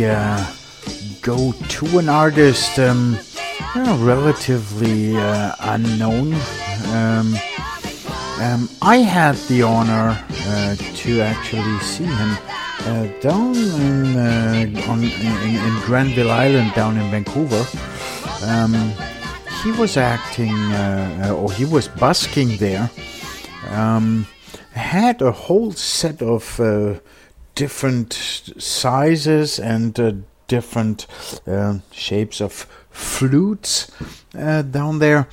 uh, go to an artist relatively unknown. Um, I had the honor to actually see him down in Granville Island, down in Vancouver. He was acting, or he was busking there. Had a whole set of different sizes and different shapes of flutes down there.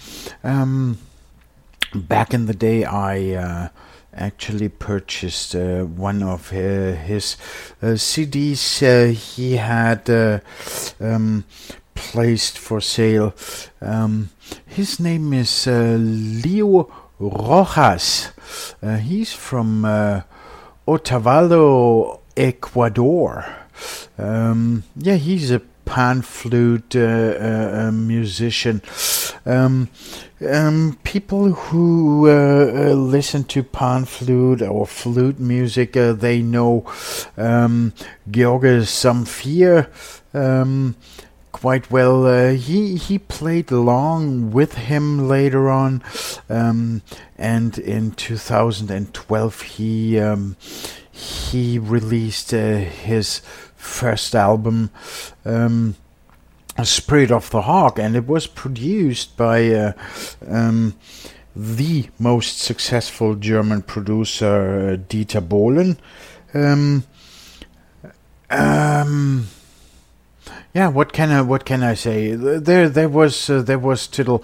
Back in the day, I actually purchased one of his CDs he had placed for sale. His name is Leo Rojas. He's from Otavalo, Ecuador. He's a pan flute musician. People who listen to pan flute or flute music, they know Georges Zamfir quite well. He played along with him later on, and in 2012 he released his first album, Spirit of the Hawk, and it was produced by the most successful German producer, Dieter Bohlen. What can I say? There was still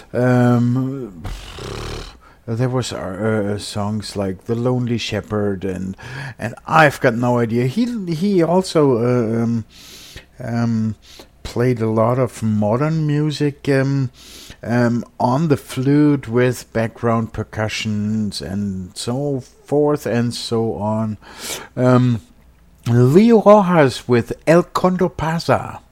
there was songs like The Lonely Shepherd and I've got no idea. He also played a lot of modern music on the flute with background percussions and so forth and so on. Leo Rojas with El Condor Pasa.